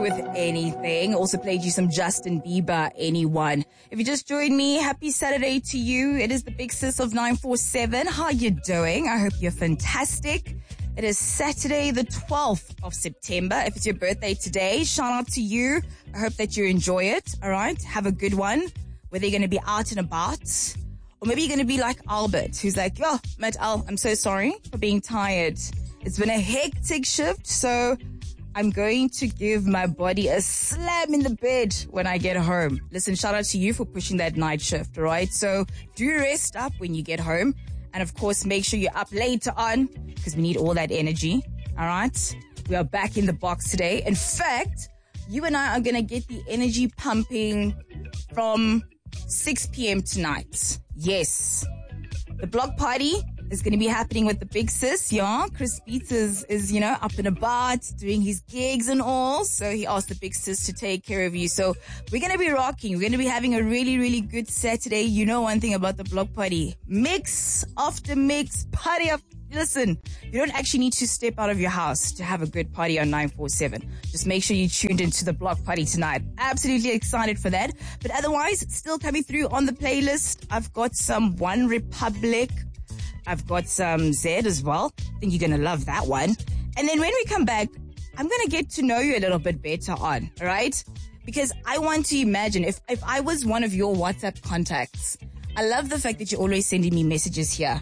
with anything. Also played you some Justin Bieber, Anyone. If you just joined me, happy Saturday to you. It is the big sis of 947. How you doing? I hope you're fantastic. It is Saturday, the 12th of September. If it's your birthday today, shout out to you. I hope that you enjoy it. All right. Have a good one. Whether you're going to be out and about, or maybe you're going to be like Albert, who's like, yo, Matt Al, I'm so sorry for being tired. It's been a hectic shift, so I'm going to give my body a slam in the bed when I get home. Listen, shout out to you for pushing that night shift, all right? So do rest up when you get home. And of course, make sure you're up later on because we need all that energy, all right? We are back in the box today. In fact, you and I are going to get the energy pumping from 6 p.m. tonight. Yes. The block party is going to be happening with the big sis, yeah. Chris Beats is, up and about, doing his gigs and all. So he asked the big sis to take care of you. So we're going to be rocking. We're going to be having a really, really good Saturday. You know one thing about the block party. Mix after mix, party after. Listen, you don't actually need to step out of your house to have a good party on 947. Just make sure you tuned into the block party tonight. Absolutely excited for that. But otherwise, still coming through on the playlist. I've got some One Republic. I've got some Zed as well. I think you're going to love that one. And then when we come back, I'm going to get to know you a little bit better on, all right? Because I want to imagine if I was one of your WhatsApp contacts. I love the fact that you're always sending me messages here.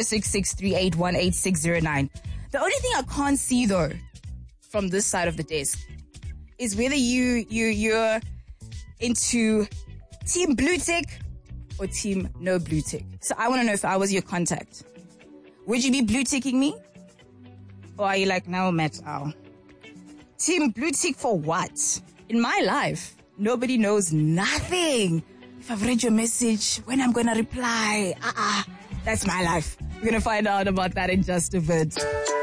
0663818609. The only thing I can't see though, from this side of the desk, is whether you're into Team Blue Tick or Team No Blue Tick. So I want to know if I was your contact. Would you be blue ticking me? Or are you like, no, Matt, Team Blue Tick for what? In my life, nobody knows nothing. If I've read your message, when I'm going to reply, that's my life. We're going to find out about that in just a bit.